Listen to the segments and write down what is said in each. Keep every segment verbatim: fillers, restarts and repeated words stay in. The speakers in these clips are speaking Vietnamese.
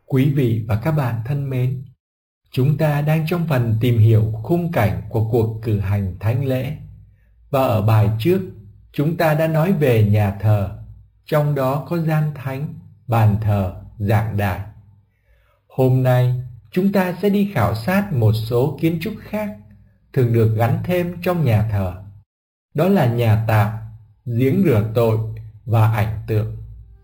Quý vị và các bạn thân mến, chúng ta đang trong phần tìm hiểu khung cảnh của cuộc cử hành thánh lễ. Và ở bài trước, chúng ta đã nói về nhà thờ, trong đó có gian thánh, bàn thờ, giảng đài. Hôm nay, chúng ta sẽ đi khảo sát một số kiến trúc khác thường được gắn thêm trong nhà thờ. Đó là nhà tạm, giếng rửa tội và ảnh tượng.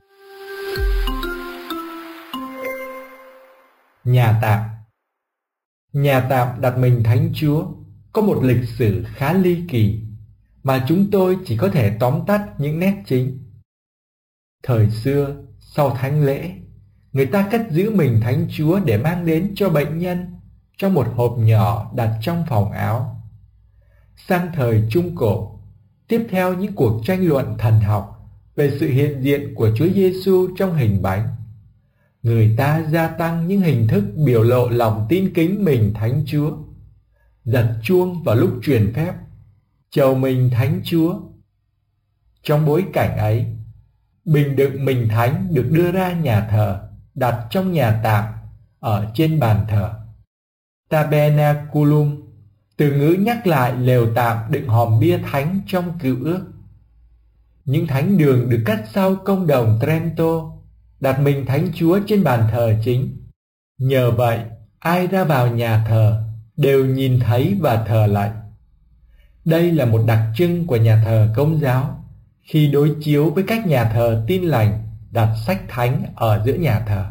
Nhà tạm. Nhà tạm đặt mình Thánh Chúa có một lịch sử khá ly kỳ mà chúng tôi chỉ có thể tóm tắt những nét chính. Thời xưa, sau thánh lễ, người ta cất giữ mình Thánh Chúa để mang đến cho bệnh nhân trong một hộp nhỏ đặt trong phòng áo. Sang thời Trung Cổ, tiếp theo những cuộc tranh luận thần học về sự hiện diện của Chúa Giêsu trong hình bánh, người ta gia tăng những hình thức biểu lộ lòng tin kính mình Thánh Chúa, giật chuông vào lúc truyền phép, chầu mình Thánh Chúa. Trong bối cảnh ấy, bình đựng mình Thánh được đưa ra nhà thờ, đặt trong nhà tạm ở trên bàn thờ. Tabernaculum, từ ngữ nhắc lại lều tạm đựng hòm bia thánh trong Cựu Ước. Những thánh đường được cắt sau công đồng Trento, đặt mình Thánh Chúa trên bàn thờ chính. Nhờ vậy, ai ra vào nhà thờ đều nhìn thấy và thờ lạy. Đây là một đặc trưng của nhà thờ Công giáo khi đối chiếu với các nhà thờ Tin lành đặt sách thánh ở giữa nhà thờ.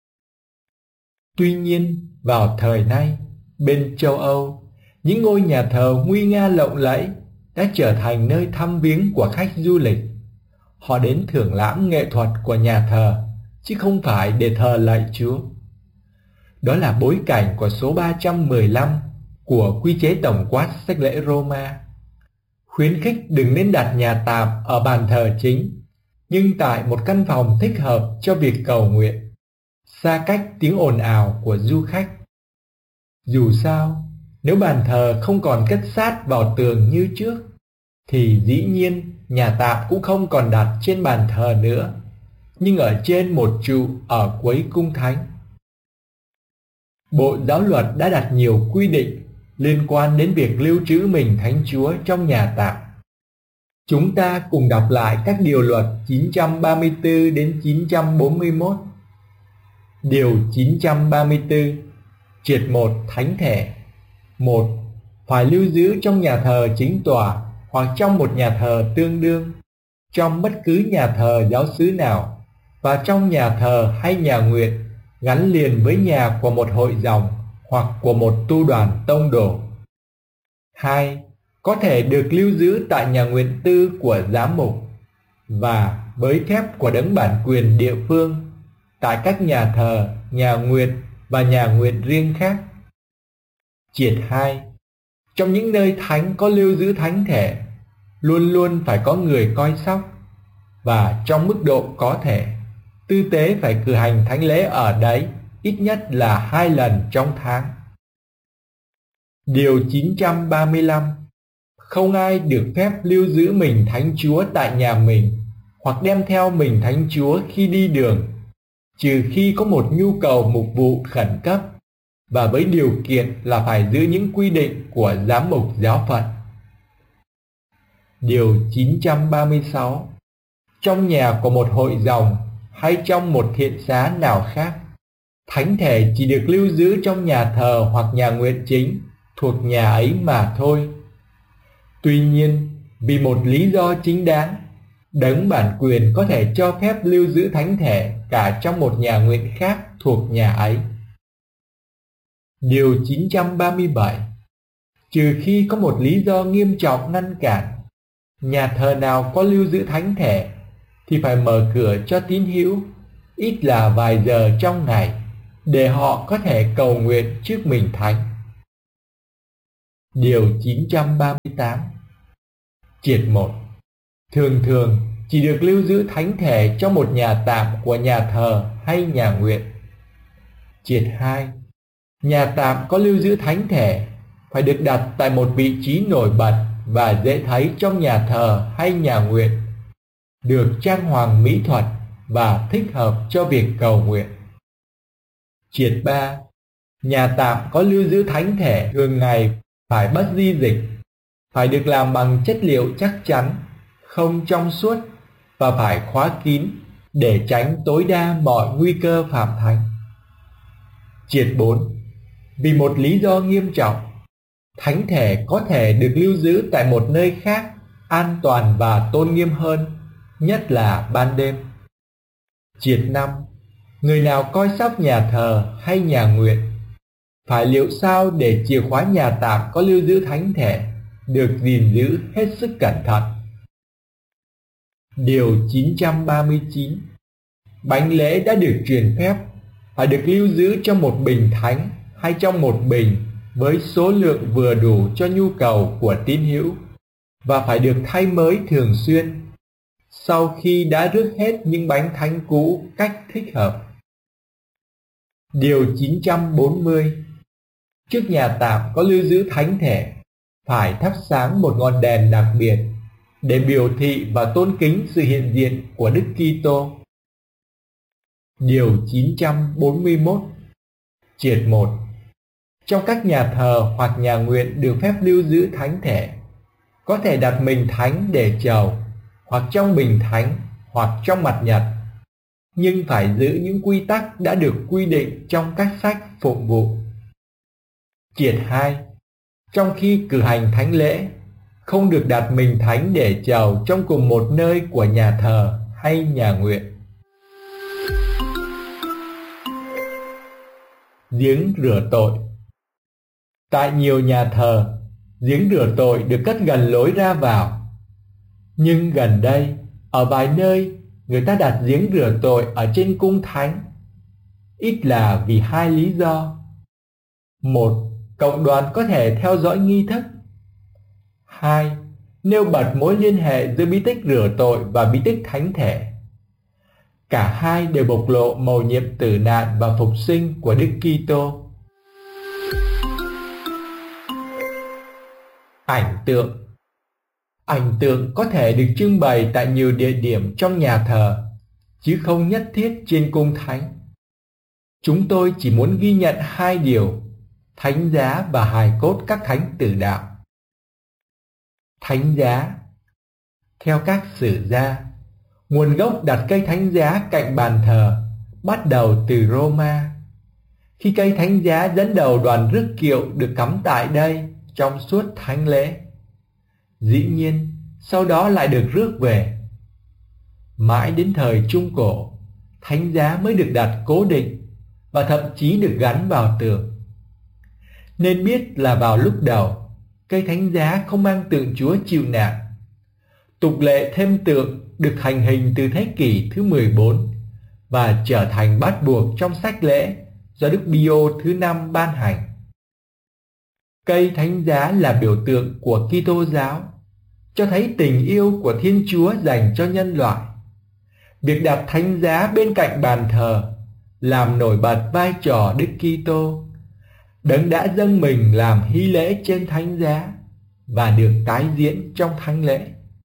Tuy nhiên, vào thời nay, bên châu Âu, những ngôi nhà thờ nguy nga lộng lẫy đã trở thành nơi thăm viếng của khách du lịch. Họ đến thưởng lãm nghệ thuật của nhà thờ, chứ không phải để thờ lạy Chúa. Đó là bối cảnh của số ba trăm mười lăm của quy chế tổng quát sách lễ Roma. Khuyến khích đừng nên đặt nhà tạm ở bàn thờ chính, nhưng tại một căn phòng thích hợp cho việc cầu nguyện, xa cách tiếng ồn ào của du khách. Dù sao, nếu bàn thờ không còn cất sát vào tường như trước, thì dĩ nhiên nhà tạm cũng không còn đặt trên bàn thờ nữa, nhưng ở trên một trụ ở cuối cung thánh. Bộ Giáo luật đã đặt nhiều quy định liên quan đến việc lưu trữ mình Thánh Chúa trong nhà tạm. Chúng ta cùng đọc lại các điều luật chín trăm ba mươi tư đến chín trăm bốn mươi mốt. Điều chín trăm ba mươi tư. Triệt một thánh thể. một. Phải lưu giữ trong nhà thờ chính tòa hoặc trong một nhà thờ tương đương, trong bất cứ nhà thờ giáo xứ nào, và trong nhà thờ hay nhà nguyện gắn liền với nhà của một hội dòng hoặc của một tu đoàn tông đồ. hai. Có thể được lưu giữ tại nhà nguyện tư của giám mục và với phép của đấng bản quyền địa phương tại các nhà thờ, nhà nguyện và nhà nguyện riêng khác. Triệt hai. Trong những nơi thánh có lưu giữ thánh thể, luôn luôn phải có người coi sóc, và trong mức độ có thể, tư tế phải cử hành thánh lễ ở đấy ít nhất là hai lần trong tháng. Điều chín trăm ba mươi lăm. Không ai được phép lưu giữ mình Thánh Chúa tại nhà mình hoặc đem theo mình Thánh Chúa khi đi đường, trừ khi có một nhu cầu mục vụ khẩn cấp, và với điều kiện là phải giữ những quy định của giám mục giáo phận. Điều chín trăm ba mươi sáu. Trong nhà của một hội dòng hay trong một thiện xá nào khác, thánh thể chỉ được lưu giữ trong nhà thờ hoặc nhà nguyện chính thuộc nhà ấy mà thôi. Tuy nhiên, vì một lý do chính đáng, đấng bản quyền có thể cho phép lưu giữ thánh thể cả trong một nhà nguyện khác thuộc nhà ấy. Điều chín trăm ba mươi bảy. Trừ khi có một lý do nghiêm trọng ngăn cản, nhà thờ nào có lưu giữ thánh thể thì phải mở cửa cho tín hữu ít là vài giờ trong ngày để họ có thể cầu nguyện trước mình thánh. Điều chín trăm ba mươi tám. Triệt một. Thường thường chỉ được lưu giữ thánh thể trong một nhà tạm của nhà thờ hay nhà nguyện. Triệt hai. Nhà tạm có lưu giữ thánh thể phải được đặt tại một vị trí nổi bật và dễ thấy trong nhà thờ hay nhà nguyện, được trang hoàng mỹ thuật và thích hợp cho việc cầu nguyện. Triệt ba. Nhà tạm có lưu giữ thánh thể thường ngày phải bất di dịch, phải được làm bằng chất liệu chắc chắn, không trong suốt và phải khóa kín để tránh tối đa mọi nguy cơ phạm thánh. Triệt bốn. Vì một lý do nghiêm trọng, thánh thể có thể được lưu giữ tại một nơi khác an toàn và tôn nghiêm hơn, nhất là ban đêm. Triệt năm. Người nào coi sóc nhà thờ hay nhà nguyện phải liệu sao để chìa khóa nhà tạm có lưu giữ thánh thể được gìn giữ hết sức cẩn thận. Điều chín trăm ba mươi chín. Bánh lễ đã được truyền phép phải được lưu giữ trong một bình thánh hay trong một bình với số lượng vừa đủ cho nhu cầu của tín hữu và phải được thay mới thường xuyên sau khi đã rước hết những bánh thánh cũ cách thích hợp. Điều chín trăm bốn mươi. Trước nhà tạm có lưu giữ thánh thể phải thắp sáng một ngọn đèn đặc biệt để biểu thị và tôn kính sự hiện diện của Đức Kitô. Điều chín trăm bốn mươi mốt. Triệt một. Trong các nhà thờ hoặc nhà nguyện được phép lưu giữ thánh thể, có thể đặt mình thánh để chầu, hoặc trong bình thánh, hoặc trong mặt nhật, nhưng phải giữ những quy tắc đã được quy định trong các sách phụng vụ. Triệt hai. Trong khi cử hành thánh lễ, không được đặt mình thánh để chầu trong cùng một nơi của nhà thờ hay nhà nguyện. Giếng rửa tội. Tại nhiều nhà thờ, giếng rửa tội được cất gần lối ra vào. Nhưng gần đây, ở vài nơi, người ta đặt giếng rửa tội ở trên cung thánh. Ít là vì hai lý do. Một, cộng đoàn có thể theo dõi nghi thức. Hai, nêu bật mối liên hệ giữa bí tích rửa tội và bí tích thánh thể. Cả hai đều bộc lộ mầu nhiệm tử nạn và phục sinh của Đức Kitô. Ảnh tượng. Ảnh tượng có thể được trưng bày tại nhiều địa điểm trong nhà thờ, chứ không nhất thiết trên cung thánh. Chúng tôi chỉ muốn ghi nhận hai điều: thánh giá và hài cốt các thánh tử đạo. Thánh giá. Theo các sử gia, nguồn gốc đặt cây thánh giá cạnh bàn thờ bắt đầu từ Roma. Khi cây thánh giá dẫn đầu đoàn rước kiệu được cắm tại đây trong suốt thánh lễ, dĩ nhiên sau đó lại được rước về. Mãi đến thời Trung Cổ, thánh giá mới được đặt cố định và thậm chí được gắn vào tường. Nên biết là vào lúc đầu, cây thánh giá không mang tượng Chúa chịu nạn. Tục lệ thêm tượng được hành hình từ thế kỷ thứ mười bốn và trở thành bắt buộc trong sách lễ do Đức Pio thứ năm ban hành. Cây thánh giá là biểu tượng của Kitô giáo, cho thấy tình yêu của Thiên Chúa dành cho nhân loại. Việc đặt thánh giá bên cạnh bàn thờ làm nổi bật vai trò Đức Kitô, Đấng đã dâng mình làm hy lễ trên thánh giá và được tái diễn trong thánh lễ.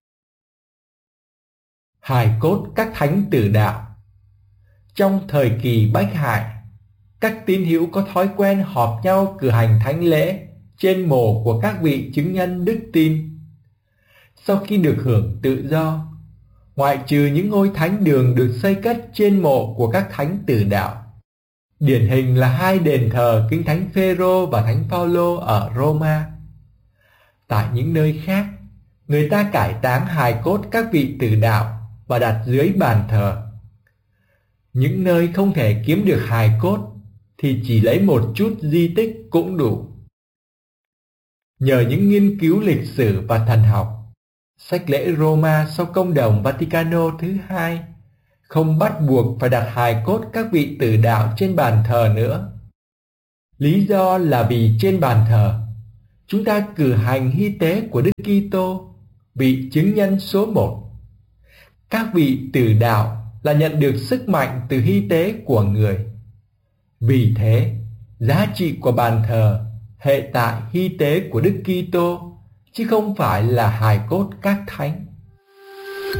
Hài cốt các thánh tử đạo. Trong thời kỳ bách hại, các tín hữu có thói quen họp nhau cử hành thánh lễ trên mồ của các vị chứng nhân đức tin. Sau khi được hưởng tự do, ngoại trừ những ngôi thánh đường được xây cất trên mộ của các thánh tử đạo, điển hình là hai đền thờ Kinh Thánh Phêrô và Thánh Phaolô ở Roma. Tại những nơi khác, người ta cải táng hài cốt các vị tử đạo và đặt dưới bàn thờ. Những nơi không thể kiếm được hài cốt thì chỉ lấy một chút di tích cũng đủ. Nhờ những nghiên cứu lịch sử và thần học, sách lễ Roma sau công đồng Vaticano thứ hai không bắt buộc phải đặt hài cốt các vị tử đạo trên bàn thờ nữa. Lý do là vì trên bàn thờ, chúng ta cử hành hy tế của Đức Kitô, vị chứng nhân số một. Các vị tử đạo là nhận được sức mạnh từ hy tế của người. Vì thế, giá trị của bàn thờ hệ tại hy tế của Đức Kitô, chứ không phải là hài cốt các thánh.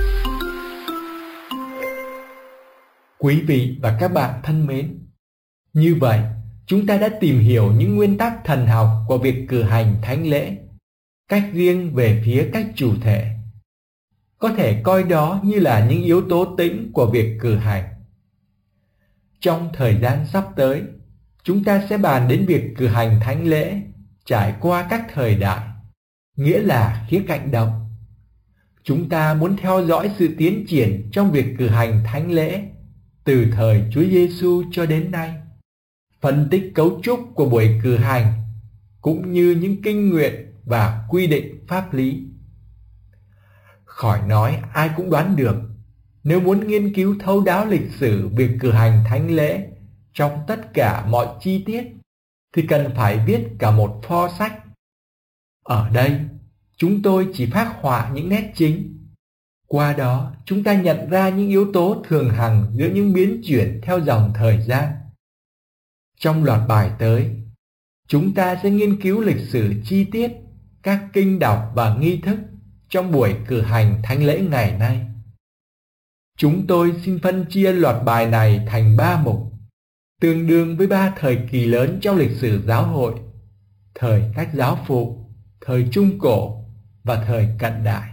Quý vị và các bạn thân mến, Như vậy, chúng ta đã tìm hiểu những nguyên tắc thần học của việc cử hành thánh lễ, cách riêng về phía các chủ thể. Có thể coi đó như là những yếu tố tĩnh của việc cử hành. Trong thời gian sắp tới, chúng ta sẽ bàn đến việc cử hành thánh lễ trải qua các thời đại, nghĩa là khía cạnh động. Chúng ta muốn theo dõi sự tiến triển trong việc cử hành thánh lễ từ thời Chúa Giêsu cho đến nay, phân tích cấu trúc của buổi cử hành cũng như những kinh nguyện và quy định pháp lý. Khỏi nói ai cũng đoán được, nếu muốn nghiên cứu thấu đáo lịch sử việc cử hành thánh lễ trong tất cả mọi chi tiết thì cần phải viết cả một pho sách. Ở đây, chúng tôi chỉ phác họa những nét chính. Qua đó, chúng ta nhận ra những yếu tố thường hằng giữa những biến chuyển theo dòng thời gian. Trong loạt bài tới, chúng ta sẽ nghiên cứu lịch sử chi tiết các kinh đọc và nghi thức trong buổi cử hành thánh lễ ngày nay. Chúng tôi xin phân chia loạt bài này thành ba mục, tương đương với ba thời kỳ lớn trong lịch sử giáo hội: thời các giáo phụ, thời trung cổ và thời cận đại.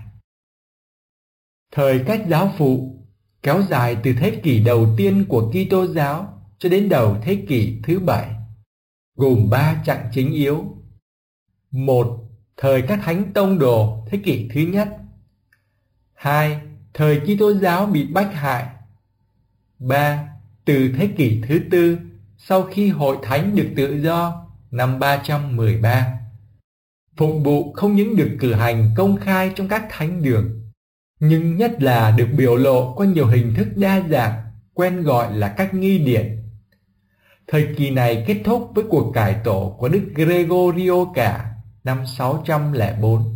Thời các giáo phụ kéo dài từ thế kỷ đầu tiên của Kitô giáo cho đến đầu thế kỷ thứ bảy, gồm ba chặng chính yếu. Một, thời các thánh tông đồ thế kỷ thứ nhất. Hai, thời Kitô giáo bị bách hại. Ba, từ thế kỷ thứ tư, sau khi hội thánh được tự do năm ba trăm mười ba. Phụng vụ không những được cử hành công khai trong các thánh đường, nhưng nhất là được biểu lộ qua nhiều hình thức đa dạng, quen gọi là các nghi điển. Thời kỳ này kết thúc với cuộc cải tổ của Đức Gregorio Cả năm sáu trăm lẻ bốn.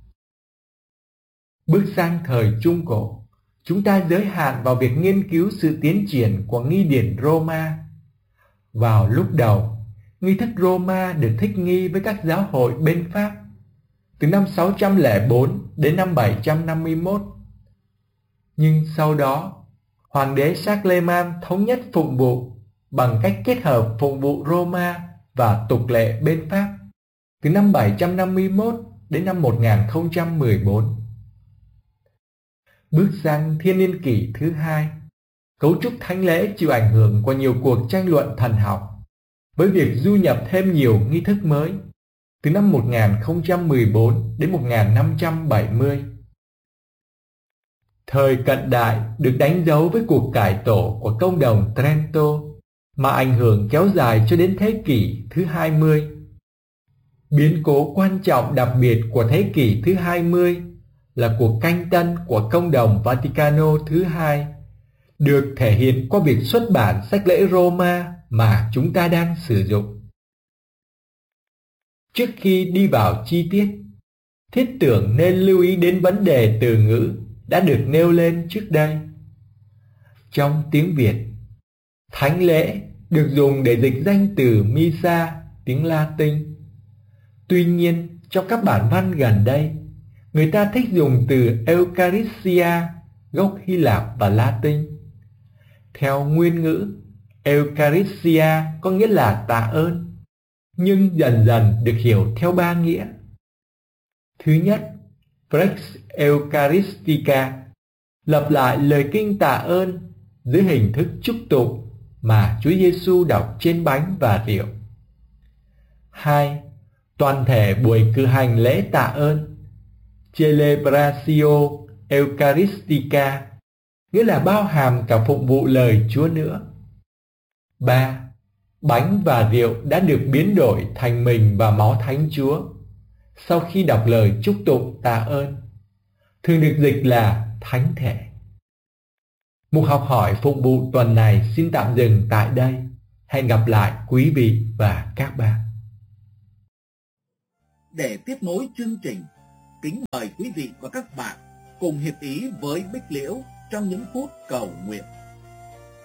Bước sang thời Trung Cổ, chúng ta giới hạn vào việc nghiên cứu sự tiến triển của nghi điển Roma. Vào lúc đầu, nghi thức Roma được thích nghi với các giáo hội bên Pháp từ năm sáu trăm lẻ bốn đến năm bảy trăm năm mươi mốt. Nhưng sau đó, Hoàng đế Charlemagne thống nhất phụng vụ bằng cách kết hợp phụng vụ Roma và tục lệ bên Pháp từ năm bảy trăm năm mươi mốt đến năm một nghìn không trăm mười bốn. Bước sang thiên niên kỷ thứ hai, cấu trúc thánh lễ chịu ảnh hưởng của nhiều cuộc tranh luận thần học, với việc du nhập thêm nhiều nghi thức mới từ năm một nghìn không trăm mười bốn đến một nghìn năm trăm bảy mươi. Thời cận đại được đánh dấu với cuộc cải tổ của công đồng Trento, mà ảnh hưởng kéo dài cho đến thế kỷ thứ hai mươi. Biến cố quan trọng đặc biệt của thế kỷ thứ hai mươi là cuộc canh tân của công đồng Vaticano thứ hai, được thể hiện qua việc xuất bản sách lễ Roma mà chúng ta đang sử dụng. Trước khi đi vào chi tiết, thiết tưởng nên lưu ý đến vấn đề từ ngữ đã được nêu lên trước đây. Trong tiếng Việt, thánh lễ được dùng để dịch danh từ Missa, tiếng Latin. Tuy nhiên, trong các bản văn gần đây, người ta thích dùng từ Eucharistia, gốc Hy Lạp và Latin. Theo nguyên ngữ, Eucharistia có nghĩa là tạ ơn, nhưng dần dần được hiểu theo ba nghĩa. Thứ nhất, Prex Eucharistica, lặp lại lời kinh tạ ơn dưới hình thức chúc tụng mà Chúa Giêsu đọc trên bánh và rượu. Hai, toàn thể buổi cử hành lễ tạ ơn, Celebratio Eucharistica, nghĩa là bao hàm cả phụng vụ lời Chúa nữa. Ba, bánh và rượu đã được biến đổi thành mình và máu Thánh Chúa sau khi đọc lời chúc tụng tạ ơn, thường được dịch là thánh thể. Mục học hỏi phụng vụ tuần này xin tạm dừng tại đây. Hẹn gặp lại quý vị và các bạn. Để tiếp nối chương trình, kính mời quý vị và các bạn cùng hiệp ý với Bích Liễu trong những phút cầu nguyện.